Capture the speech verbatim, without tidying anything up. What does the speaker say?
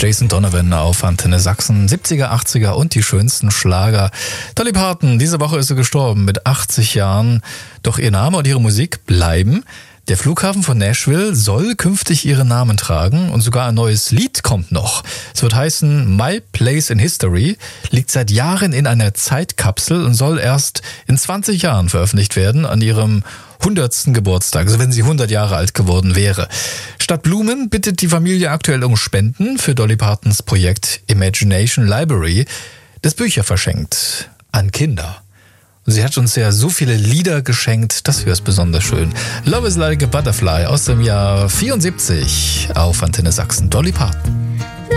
Jason Donovan auf Antenne Sachsen, siebziger, achtziger und die schönsten Schlager. Dolly Parton, diese Woche ist sie gestorben mit achtzig Jahren. Doch ihr Name und ihre Musik bleiben. Der Flughafen von Nashville soll künftig ihren Namen tragen und sogar ein neues Lied kommt noch. Es wird heißen My Place in History, liegt seit Jahren in einer Zeitkapsel und soll erst in zwanzig Jahren veröffentlicht werden, an ihrem hundertsten Geburtstag, also wenn sie hundert Jahre alt geworden wäre. Statt Blumen bittet die Familie aktuell um Spenden für Dolly Partons Projekt Imagination Library, das Bücher verschenkt an Kinder. Sie hat uns ja so viele Lieder geschenkt, das wäre es besonders schön. Love is like a Butterfly aus dem Jahr vierundsiebzig auf Antenne Sachsen, Dolly Parton.